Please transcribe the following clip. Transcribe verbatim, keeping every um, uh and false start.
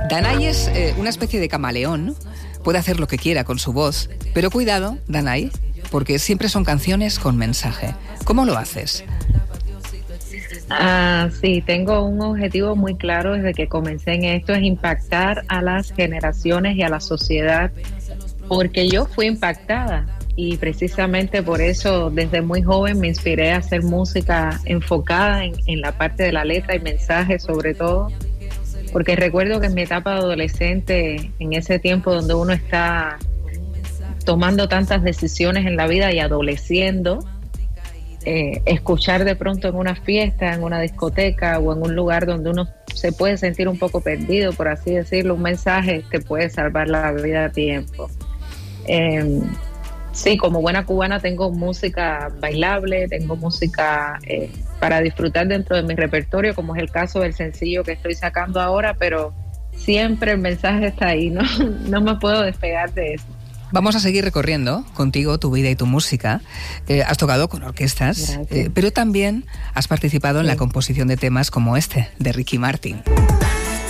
Danai es eh, una especie de camaleón, puede hacer lo que quiera con su voz, pero cuidado, Danai, porque siempre son canciones con mensaje. ¿Cómo lo haces? Ah, sí, tengo un objetivo muy claro desde que comencé en esto, es impactar a las generaciones y a la sociedad, porque yo fui impactada y precisamente por eso desde muy joven me inspiré a hacer música enfocada en, en la parte de la letra y mensaje sobre todo, porque recuerdo que en mi etapa de adolescente, en ese tiempo donde uno está tomando tantas decisiones en la vida y adoleciendo, Eh, escuchar de pronto en una fiesta, en una discoteca o en un lugar donde uno se puede sentir un poco perdido, por así decirlo, un mensaje te puede salvar la vida a tiempo. Eh, sí, como buena cubana tengo música bailable, tengo música eh, para disfrutar dentro de mi repertorio, como es el caso del sencillo que estoy sacando ahora, pero siempre el mensaje está ahí, no, no me puedo despegar de eso. Vamos a seguir recorriendo contigo tu vida y tu música. Eh, has tocado con orquestas, eh, pero también has participado sí. en la composición de temas como este, de Ricky Martin.